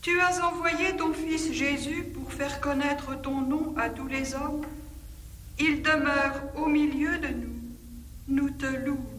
Tu as envoyé ton Fils Jésus pour faire connaître ton nom à tous les hommes. Il demeure au milieu de nous. Nous te louons.